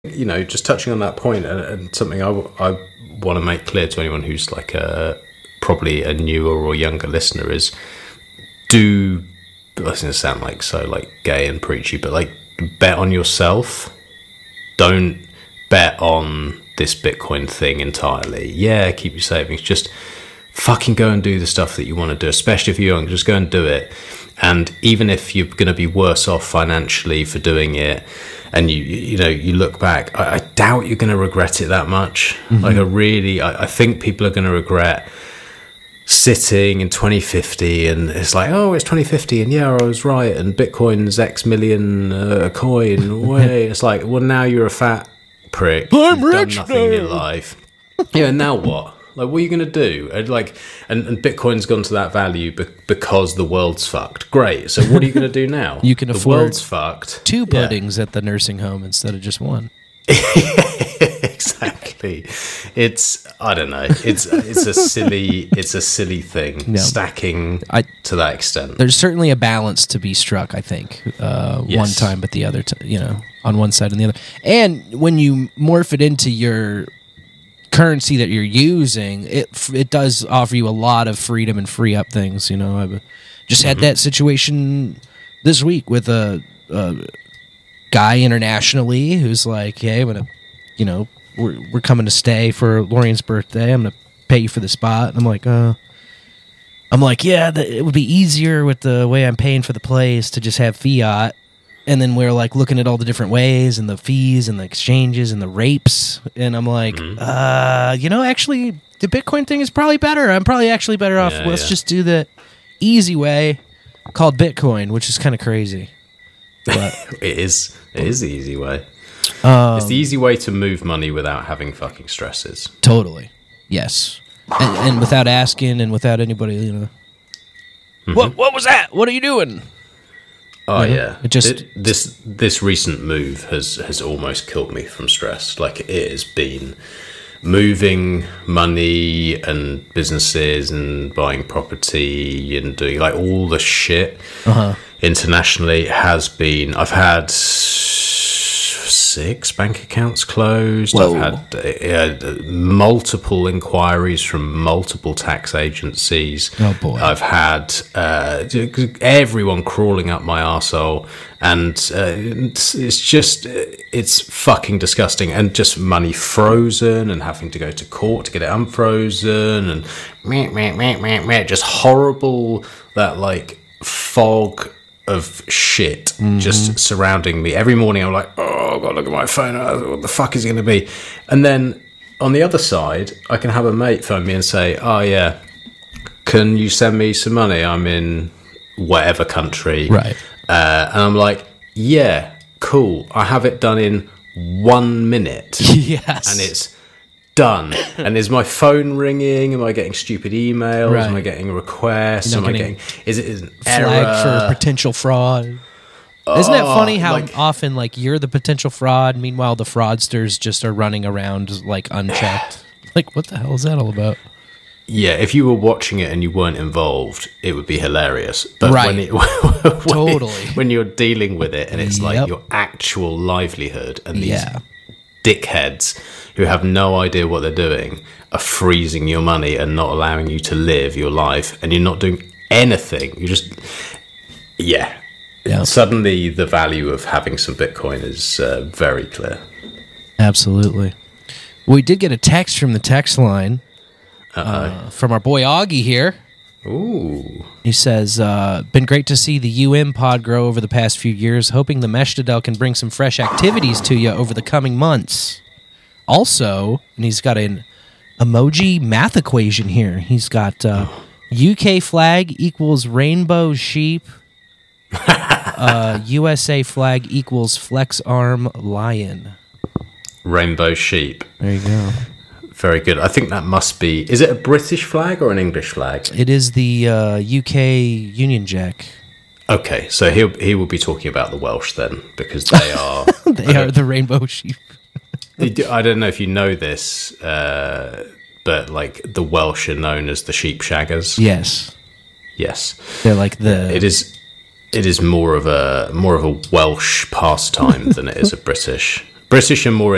just touching on that point, and something I want to make clear to anyone who's like probably a newer or younger listener is, that's going to sound like so like gay and preachy, but like bet on yourself. Don't bet on this Bitcoin thing entirely. Yeah, keep your savings. Just fucking go and do the stuff that you want to do, especially if you're young. Just go and do it. And even if you're going to be worse off financially for doing it, and you look back, I doubt you're going to regret it that much. Mm-hmm. Like I think people are going to regret sitting in 2050 and it's like, oh, it's 2050 and yeah, I was right, and Bitcoin's X million a coin. Way. It's like, well, now you're a fat prick. I'm rich done nothing in your life. Yeah, now what? Like, what are you going to do? And Bitcoin's gone to that value because the world's fucked. Great. So what are you going to do now? You can afford the world's fucked. 2 puddings at the nursing home instead of just 1. Exactly. I don't know. It's a silly thing. No. Stacking to that extent. There's certainly a balance to be struck, I think. Yes. One time, but the other, on one side and the other. And when you morph it into your currency that you're using, it does offer you a lot of freedom and free up things. I've just had that situation this week with a guy internationally who's like, hey, I'm gonna, we're coming to stay for Lorian's birthday. I'm gonna pay you for the spot. And I'm like, yeah, it would be easier with the way I'm paying for the place to just have fiat. And then we're like looking at all the different ways and the fees and the exchanges and the rapes. And I'm like, actually, the Bitcoin thing is probably better. I'm probably actually better off. Let's just do the easy way called Bitcoin, which is kind of crazy. But it is the easy way. It's the easy way to move money without having fucking stresses. Totally. Yes. And without asking and without anybody, Mm-hmm. What was that? What are you doing? Oh yeah, it just this recent move has almost killed me from stress. Like, it has been moving money and businesses and buying property and doing like all the shit internationally has been. I've had 6 bank accounts closed. Whoa. I've had multiple inquiries from multiple tax agencies. Oh boy! I've had everyone crawling up my arsehole, and it's fucking disgusting. And just money frozen, and having to go to court to get it unfrozen, and just horrible. That like fog of shit just surrounding me every morning. I'm like, oh god, look at my phone, what the fuck is it going to be? And then on the other side, I can have a mate phone me and say, oh yeah, can you send me some money? I'm in whatever country, right? And I'm like, yeah, cool, I have it done in 1 minute. Yes. And it's done. And is my phone ringing? Am I getting stupid emails? Right. Am I getting requests? Am I getting is it an flag error for potential fraud? Isn't it funny how often like you're the potential fraud, meanwhile the fraudsters just are running around like unchecked? Like, what the hell is that all about? Yeah, if you were watching it and you weren't involved, it would be hilarious. But right. when you're dealing with it and it's like your actual livelihood, and these dickheads who have no idea what they're doing are freezing your money and not allowing you to live your life, and you're not doing anything. You just suddenly the value of having some Bitcoin is very clear. Absolutely. We did get a text from the text line from our boy Augie here. Ooh. He says, been great to see the pod grow over the past few years, hoping the Meshdadel can bring some fresh activities to you over the coming months. Also, and he's got an emoji math equation here. He's got UK flag equals rainbow sheep, USA flag equals flex arm lion. Rainbow sheep. There you go. Very good. I think that must be... Is it a British flag or an English flag? It is the UK Union Jack. Okay, so he will be talking about the Welsh then, because they are... they are the rainbow sheep. I don't know if you know this, but like the Welsh are known as the sheep shaggers. Yes. They're like the... It is more of a Welsh pastime than it is a British. British are more